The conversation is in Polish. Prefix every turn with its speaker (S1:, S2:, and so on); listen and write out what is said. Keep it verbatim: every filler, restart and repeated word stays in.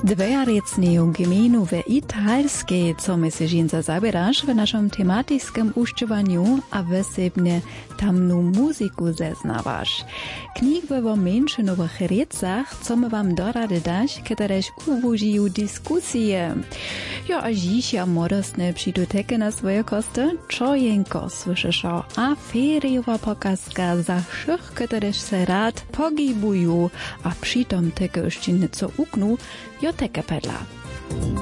S1: Dvejarecneju gminu w italskiej, co my się żinca zabierasz w naszym tematickim uszczywaniu, a wysebnie tamnu muzyku zeznawasz. Knig w mniejszynowych recach, co my wam dorady dać, któreś uwużyją dyskusje. Jo, a dziś ja modostne przyduteki na swoje kosty, czojenko słyszysz o aferiowa pokazka za wszych, któreś se rad pogibują, a przytom teke jeszcze nieco uknu, jo teke pedla.